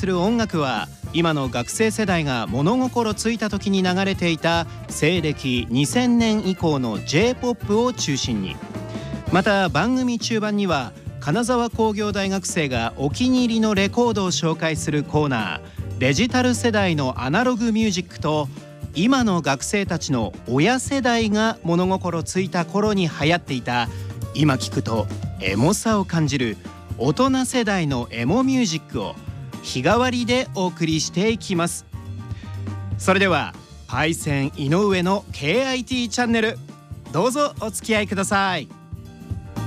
する音楽は今の学生世代が物心ついた時に流れていた西暦2000年以降の J-POP を中心に、また番組中盤には金沢工業大学生がお気に入りのレコードを紹介するコーナー、デジタル世代のアナログミュージックと、今の学生たちの親世代が物心ついた頃に流行っていた、今聞くとエモさを感じる大人世代のエモミュージックを日替わりでお送りしていきます。それではパイセン井上の KIT チャンネル、どうぞお付き合いください。